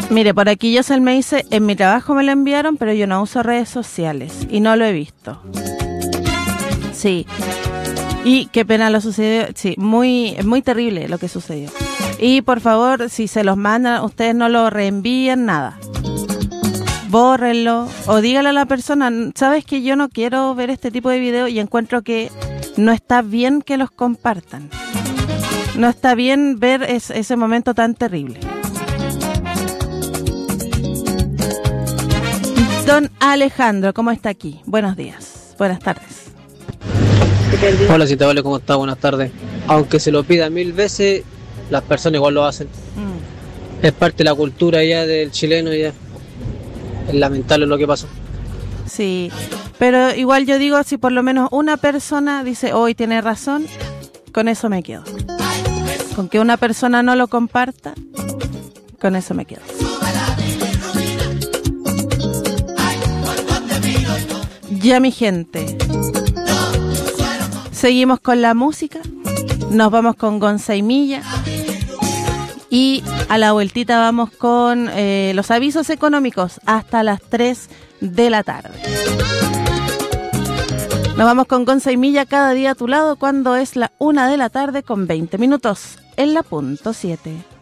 Mire, por aquí Yosel me dice, en mi trabajo me lo enviaron, pero yo no uso redes sociales y no lo he visto. Sí. Y qué pena lo sucedió. Sí, muy terrible lo que sucedió. Y por favor, si se los mandan, ustedes no lo reenvíen, nada. Bórrenlo o dígale a la persona, sabes que yo no quiero ver este tipo de video y encuentro que no está bien que los compartan. No está bien ver ese momento tan terrible. Don Alejandro, ¿cómo está aquí? Buenos días, buenas tardes. Hola, Cita Vale, ¿cómo está? Buenas tardes. Aunque se lo pida 1000 veces, las personas igual lo hacen. Es parte de la cultura ya del chileno, ya. Es lamentable lo que pasó. Sí, pero igual yo digo, si por lo menos una persona dice, hoy tiene razón, con eso me quedo. Con que una persona no lo comparta, con eso me quedo. Ya, mi gente, seguimos con la música, nos vamos con Gonza y Milla y a la vueltita vamos con los avisos económicos hasta las 3 de la tarde. Nos vamos con Gonza y Milla, cada día a tu lado, cuando es la 1 de la tarde con 20 minutos en la punto 7.